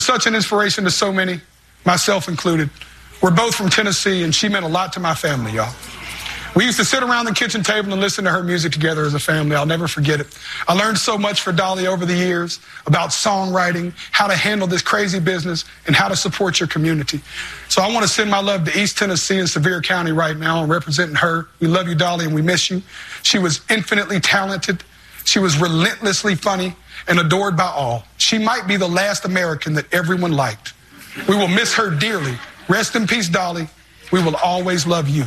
Such an inspiration to so many, myself included. We're both from Tennessee, and she meant a lot to my family, y'all. We used to sit around the kitchen table and listen to her music together as a family. I'll never forget it. I learned so much for Dolly over the years about songwriting, how to handle this crazy business, and how to support your community. So I want to send my love to East Tennessee and Sevier County right now. I'm representing her. We love you, Dolly, and we miss you. She was infinitely talented. She was relentlessly funny and adored by all. She might be the last American that everyone liked. We will miss her dearly. Rest in peace, Dolly. We will always love you.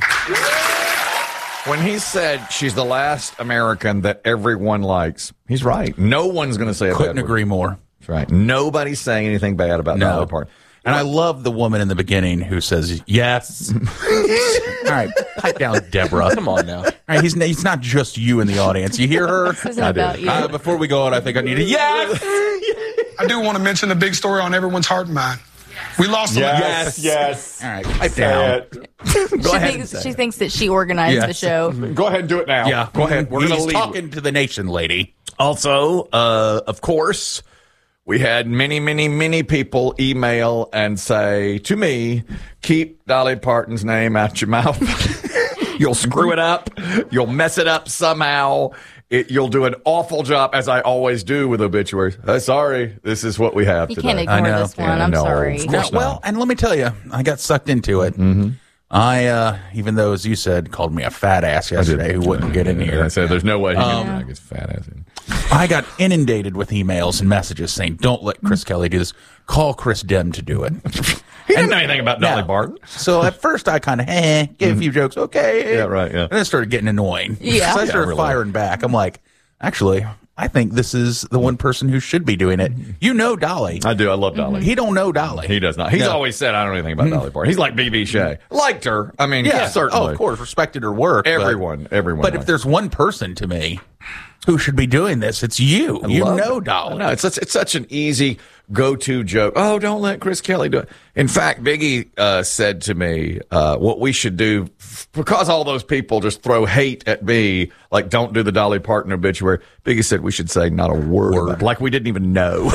When he said she's the last American that everyone likes, he's right. No one's going to say a bad word. Couldn't agree more. That's right. Nobody's saying anything bad about Dolly Parton. And I love the woman in the beginning who says, yes. All right, pipe down, Deborah. Come on now. All right, he's not just you in the audience. You hear her? This isn't about you. Before we go on, I think I need a yes. I do want to mention the big story on everyone's heart and mind. We lost Yes. All right, pipe down. She thinks that she organized the show. Go ahead and do it now. Yeah, Go ahead. We're going to leave. Talking to the nation, lady. Also, of course, we had many, many, many people email and say to me, keep Dolly Parton's name out your mouth. You'll screw it up. You'll mess it up somehow. You'll do an awful job, as I always do with obituaries. Sorry, this is what we have You today. can't ignore this one. I'm sorry. Of course Well, not. and let me tell you, I got sucked into it. Mm-hmm. I, even though, as you said, called me a fat ass yesterday who wouldn't get in here. I said there's no way he can get fat ass in. I got inundated with emails and messages saying, don't let Chris Kelly do this. Call Chris Dem to do it. He didn't know anything about Dolly Parton. So at first I kind of, gave a few jokes. Okay. Yeah, right, yeah. And then it started getting annoying. Yeah. So I started really. firing back. I'm like, actually, I think this is the one person who should be doing it. You know Dolly. I do. I love Dolly. He don't know Dolly. He does not. He's No. always said, I don't know anything about Dolly Parton. He's like B.B. Shea. Liked her. I mean, Yeah, certainly. Oh, of course, respected her work. Everyone. But if liked there's one person to me who should be doing this, it's you. You love know it. Dolly. I know. It's such an easy go-to joke. Oh, don't let Chris Kelly do it. In fact, Biggie said to me, what we should do, because all those people just throw hate at me, like don't do the Dolly Parton obituary. Biggie said we should say not a word. about it, like we didn't even know.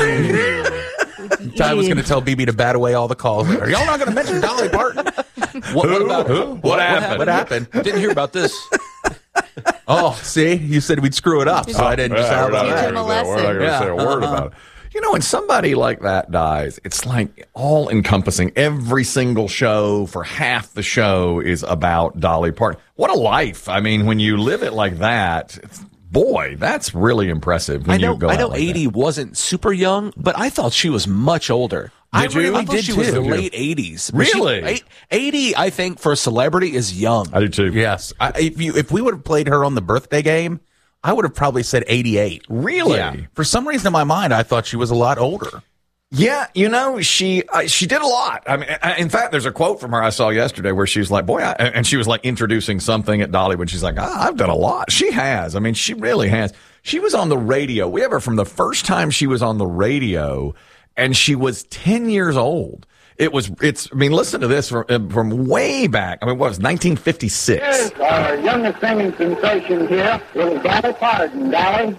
Ty was going to tell BB to bat away all the calls. Are y'all not going to mention Dolly Parton? What about Who? What happened? What happened? Didn't hear about this. Oh, see, you said we'd screw it up, so I didn't just out Teach loud. him a We're not lesson. going to say a word about it. You know, when somebody like that dies, it's like all encompassing. Every single show for half the show is about Dolly Parton. What a life. I mean, when you live it like that, boy, that's really impressive. When I know you go out like 80 that. wasn't super young, but I thought she was much older. Did you? I thought did she was too. the late 80s. Really? 80, I think, for a celebrity is young. I do too. Yes. If we would have played her on the birthday game, I would have probably said 88. Really? Yeah. For some reason in my mind, I thought she was a lot older. Yeah, you know, she did a lot. I mean, in fact, there's a quote from her I saw yesterday where she's like, boy, and she was like introducing something at Dollywood. She's like, I've done a lot. She has. I mean, she really has. She was on the radio. We have her from the first time she was on the radio, and she was 10 years old. I mean, listen to this from way back. I mean, what was it, 1956? Here's our youngest singing sensation here, little Dolly Parton. Dolly.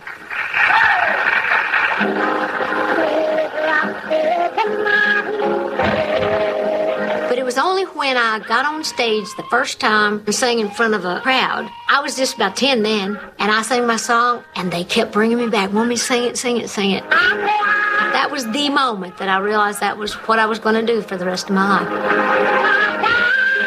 But it was only when I got on stage the first time and sang in front of a crowd. I was just about 10 then, and I sang my song, and they kept bringing me back. Want me to sing it, sing it, sing it. That was the moment that I realized that was what I was going to do for the rest of my life.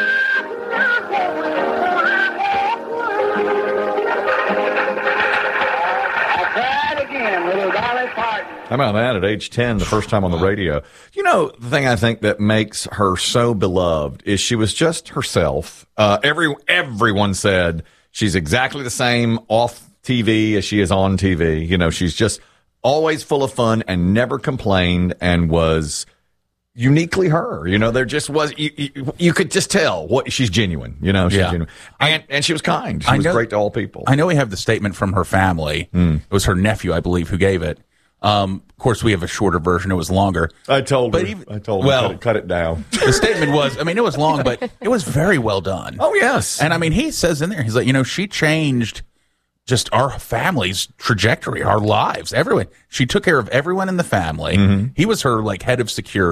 How about that at age 10, the first time on the radio? You know, the thing I think that makes her so beloved is she was just herself. Everyone said she's exactly the same off TV as she is on TV. You know, she's just always full of fun and never complained and was uniquely her. You know, there just was, you could just tell she's genuine. You know, she's genuine. And she was kind. She was great to all people. I know we have the statement from her family. It was her nephew, I believe, who gave it. Of course, we have a shorter version. It was longer. I told her, cut it down. The statement was, I mean, it was long, but it was very well done. Oh, yes. And I mean, he says in there, he's like, you know, she changed just our family's trajectory, our lives, everyone. She took care of everyone in the family. He was her like head of security.